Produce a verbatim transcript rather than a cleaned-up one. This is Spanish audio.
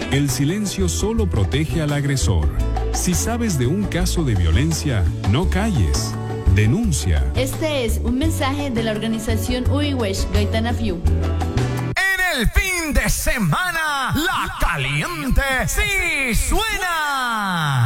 El silencio solo protege al agresor. Si sabes de un caso de violencia, no calles. Denuncia. Este es un mensaje de la organización Uiwesh Gaitana Fiu. En el fin de semana, la caliente sí suena.